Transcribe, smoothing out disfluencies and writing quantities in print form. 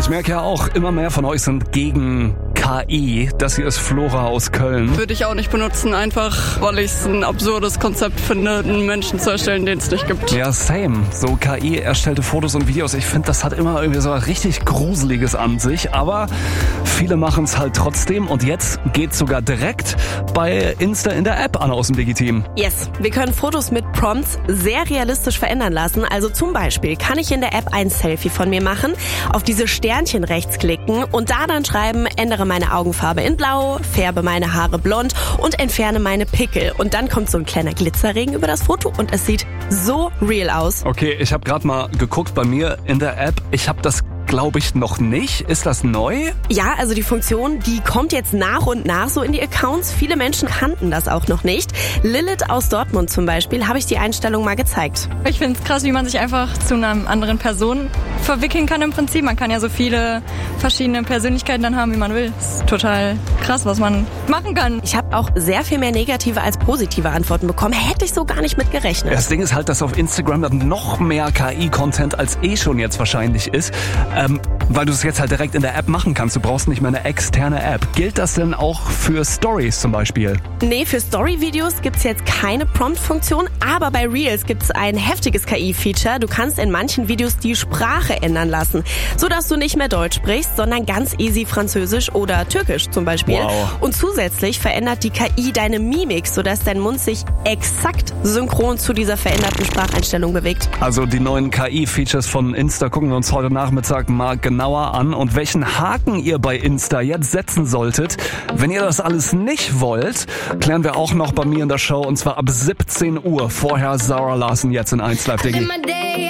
Ich merke ja auch, immer mehr von euch sind gegen KI. Das hier ist Flora aus Köln. Würde ich auch nicht benutzen, einfach weil ich es ein absurdes Konzept finde, einen Menschen zu erstellen, den es nicht gibt. Ja, same. So KI erstellte Fotos und Videos. Ich finde, das hat immer irgendwie so was richtig Gruseliges an sich. Aber viele machen es halt trotzdem. Und jetzt geht's sogar direkt bei Insta in der App an aus dem Digi-Team. Yes, wir können Fotos mit Prompts sehr realistisch verändern lassen. Also zum Beispiel kann ich in der App ein Selfie von mir machen, auf diese Sternchen rechts klicken und da dann schreiben, ändere meine Augenfarbe in blau, färbe meine Haare blond und entferne meine Pickel. Und dann kommt so ein kleiner Glitzerregen über das Foto und es sieht so real aus. Okay, ich habe gerade mal geguckt bei mir in der App. Ich habe das glaube ich noch nicht. Ist das neu? Ja, also die Funktion, die kommt jetzt nach und nach so in die Accounts. Viele Menschen kannten das auch noch nicht. Lilith aus Dortmund zum Beispiel, habe ich die Einstellung mal gezeigt. Ich finde es krass, wie man sich einfach zu einer anderen Person verwickeln kann im Prinzip. Man kann ja so viele verschiedene Persönlichkeiten dann haben, wie man will. Das ist total krass, was man machen kann. Ich habe auch sehr viel mehr negative als positive Antworten bekommen. Hätte ich so gar nicht mit gerechnet. Das Ding ist halt, dass auf Instagram noch mehr KI-Content als schon jetzt wahrscheinlich ist. Weil du es jetzt halt direkt in der App machen kannst. Du brauchst nicht mehr eine externe App. Gilt das denn auch für Stories zum Beispiel? Nee, für Story-Videos gibt's jetzt keine Prompt-Funktion, aber bei Reels gibt's ein heftiges KI-Feature. Du kannst in manchen Videos die Sprache ändern lassen, sodass du nicht mehr Deutsch sprichst, sondern ganz easy Französisch oder Türkisch zum Beispiel. Wow. Und zusätzlich verändert die KI deine Mimik, sodass dein Mund sich exakt synchron zu dieser veränderten Spracheinstellung bewegt. Also die neuen KI-Features von Insta gucken wir uns heute Nachmittag mal genauer an und welchen Haken ihr bei Insta jetzt setzen solltet. Wenn ihr das alles nicht wollt, klären wir auch noch bei mir in der Show und zwar ab 17 Uhr. Vorher Zara Larsson jetzt in 1 Live Digi.